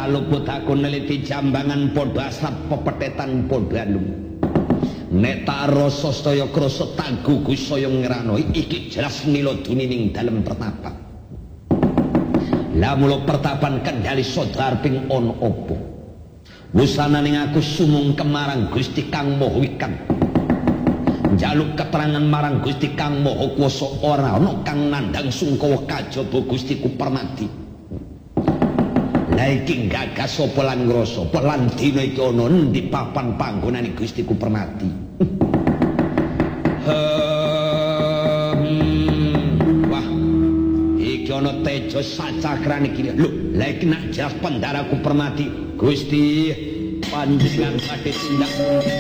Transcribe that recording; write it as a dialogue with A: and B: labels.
A: kaluput aku neliti jambangan padha asap pepetetan padha alum. Nek tak rasa saya krasa tak gugu saya ngrano iki jelas niloduni ning dalem pertapan. Lah mula pertapan kendali sodar ping ono apa? Wusana ning aku sumung kemarang Gusti Kang Maha Wikan. Njaluk keterangan marang Gusti Kang Maha Kuwasa ora ana kang nandhang sungkawa kajaba Gusti Kupermati. Lah iki gagas apa lan ngrasa apa lan dina iki ana endi papan panggonane Gusti Kupermati. Wah, iki ana tejo sacakran iki. Lho, lah iki nak jelas Pendara Kupermati. Gusti panjenengan badhe tindak